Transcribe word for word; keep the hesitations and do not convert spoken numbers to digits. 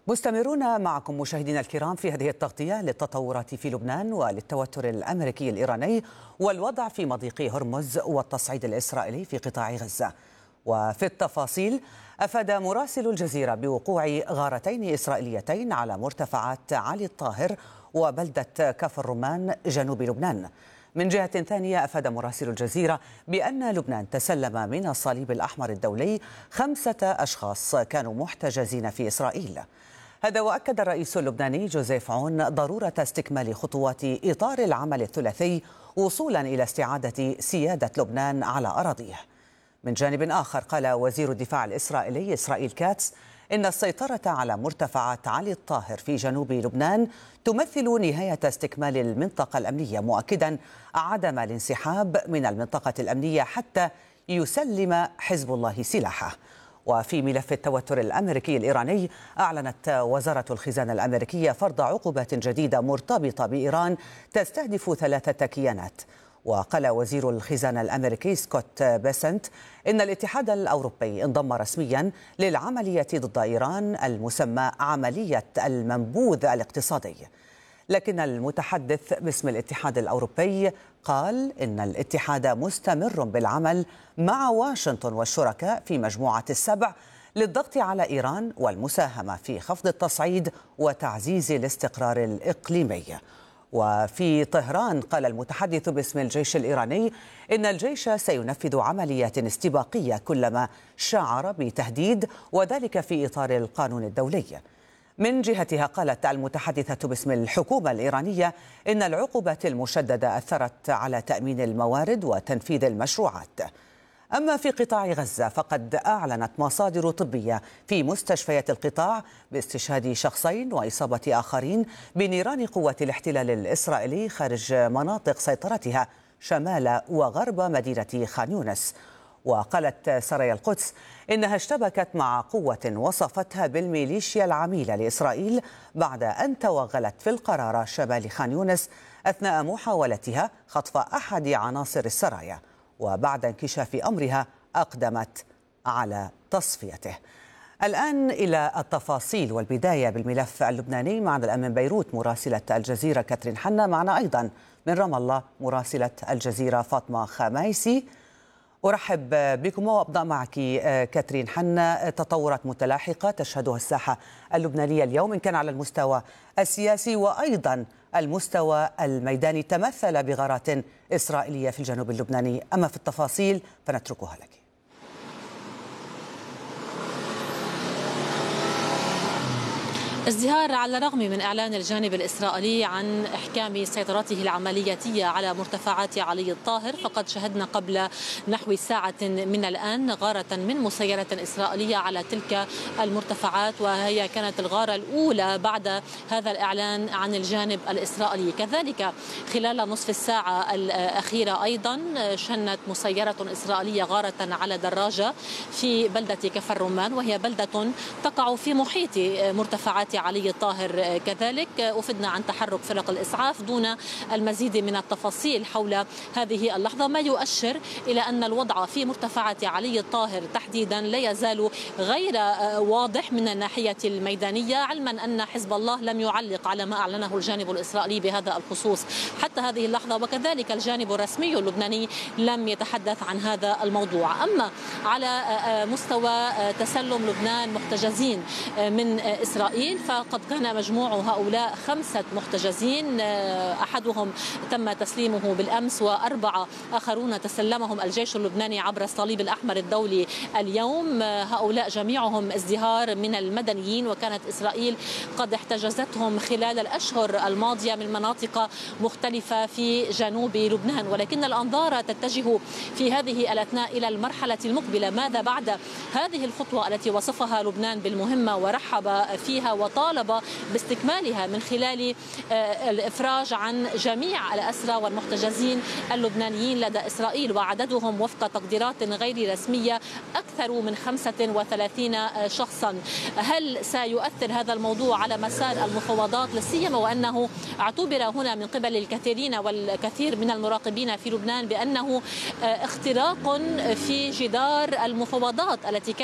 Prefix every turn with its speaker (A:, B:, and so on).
A: مستمرون معكم مشاهدينا الكرام في هذه التغطية للتطورات في لبنان وللتوتر الأمريكي الإيراني والوضع في مضيق هرمز والتصعيد الإسرائيلي في قطاع غزة. وفي التفاصيل، أفاد مراسل الجزيرة بوقوع غارتين إسرائيليتين على مرتفعات علي الطاهر وبلدة كفر الرمان جنوب لبنان. من جهة ثانية، أفاد مراسل الجزيرة بأن لبنان تسلم من الصليب الأحمر الدولي خمسة أشخاص كانوا محتجزين في إسرائيل. هذا وأكد الرئيس اللبناني جوزيف عون ضرورة استكمال خطوات إطار العمل الثلاثي وصولا إلى استعادة سيادة لبنان على أراضيه. من جانب آخر، قال وزير الدفاع الإسرائيلي إسرائيل كاتس إن السيطرة على مرتفعات علي الطاهر في جنوب لبنان تمثل نهاية استكمال المنطقة الأمنية، مؤكدا عدم الانسحاب من المنطقة الأمنية حتى يسلم حزب الله سلاحه. وفي ملف التوتر الأمريكي الإيراني، أعلنت وزارة الخزانة الأمريكية فرض عقوبات جديدة مرتبطة بإيران تستهدف ثلاثة كيانات. وقال وزير الخزانة الأمريكي سكوت بيسنت إن الاتحاد الأوروبي انضم رسميا للعملية ضد إيران المسمى عملية المنبوذ الاقتصادي. لكن المتحدث باسم الاتحاد الأوروبي قال إن الاتحاد مستمر بالعمل مع واشنطن والشركاء في مجموعة السبع للضغط على إيران والمساهمة في خفض التصعيد وتعزيز الاستقرار الإقليمي. وفي طهران، قال المتحدث باسم الجيش الإيراني إن الجيش سينفذ عمليات استباقية كلما شعر بتهديد، وذلك في إطار القانون الدولي. من جهتها، قالت المتحدثة باسم الحكومة الإيرانية إن العقوبات المشددة أثرت على تأمين الموارد وتنفيذ المشروعات. أما في قطاع غزة، فقد أعلنت مصادر طبية في مستشفيات القطاع باستشهاد شخصين وإصابة آخرين بنيران قوات الاحتلال الإسرائيلي خارج مناطق سيطرتها شمال وغرب مدينة خان يونس. وقالت سرايا القدس إنها اشتبكت مع قوة وصفتها بالميليشيا العميلة لإسرائيل بعد أن توغلت في القرارة شمال خان يونس أثناء محاولتها خطف أحد عناصر السرايا، وبعد انكشاف أمرها أقدمت على تصفيته. الآن إلى التفاصيل والبداية بالملف اللبناني. معنا الآن من بيروت مراسلة الجزيرة كاترين حنا، معنا أيضا من رام الله مراسلة الجزيرة فاطمة خمايسي. أرحب بكم وأبدأ معك كاترين حنا. تطورات متلاحقة تشهدها الساحة اللبنانية اليوم، إن كان على المستوى السياسي وأيضا المستوى الميداني، تمثل بغارات إسرائيلية في الجنوب اللبناني. أما في التفاصيل فنتركها لك.
B: ازدهار على الرغم من إعلان الجانب الإسرائيلي عن إحكام سيطرته العملياتية على مرتفعات علي الطاهر، فقد شهدنا قبل نحو ساعة من الآن غارة من مسيرة إسرائيلية على تلك المرتفعات، وهي كانت الغارة الأولى بعد هذا الإعلان عن الجانب الإسرائيلي. كذلك خلال نصف الساعة الأخيرة أيضا شنت مسيرة إسرائيلية غارة على دراجة في بلدة كفر الرمان، وهي بلدة تقع في محيط مرتفعات علي الطاهر. كذلك أفدنا عن تحرك فرق الإسعاف دون المزيد من التفاصيل حول هذه اللحظة، ما يؤشر إلى أن الوضع في مرتفعات علي الطاهر تحديدا لا يزال غير واضح من الناحية الميدانية، علما أن حزب الله لم يعلق على ما أعلنه الجانب الإسرائيلي بهذا الخصوص حتى هذه اللحظة، وكذلك الجانب الرسمي اللبناني لم يتحدث عن هذا الموضوع. أما على مستوى تسلم لبنان محتجزين من إسرائيل، فقد كان مجموع هؤلاء خمسة محتجزين، أحدهم تم تسليمه بالأمس وأربعة آخرون تسلمهم الجيش اللبناني عبر الصليب الأحمر الدولي اليوم. هؤلاء جميعهم ازدهار من المدنيين، وكانت إسرائيل قد احتجزتهم خلال الأشهر الماضية من مناطق مختلفة في جنوب لبنان، ولكن الأنظار تتجه في هذه الأثناء إلى المرحلة المقبلة. ماذا بعد هذه الخطوة التي وصفها لبنان بالمهمة ورحب فيها وطالب باستكمالها من خلال الإفراج عن جميع الأسرى والمحتجزين اللبنانيين لدى إسرائيل، وعددهم وفق تقديرات غير رسمية أكثر من خمسة وثلاثين شخصا. هل سيؤثر هذا الموضوع على مسار المفاوضات، لاسيما وأنه اعتبر هنا من قبل الكثيرين والكثير من المراقبين في لبنان بأنه اختراق في جدار المفاوضات التي